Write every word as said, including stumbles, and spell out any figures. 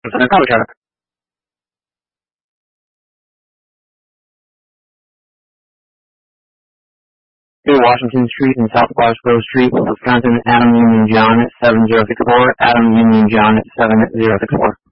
two Washington Street and South Glasgow Street, Wisconsin, Adam Union John at seven zero six four, Adam Union John at seven zero six four.